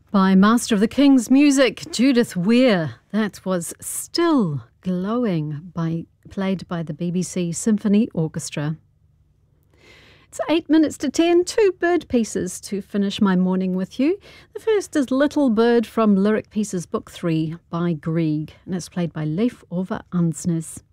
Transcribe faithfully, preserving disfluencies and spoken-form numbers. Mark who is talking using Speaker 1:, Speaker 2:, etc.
Speaker 1: By Master of the King's Music, Judith Weir. That was Still Glowing, by, played by the B B C Symphony Orchestra. It's eight minutes to ten, two bird pieces to finish my morning with you. The first is Little Bird from Lyric Pieces Book three by Grieg, and it's played by Leif Ove Ansnes.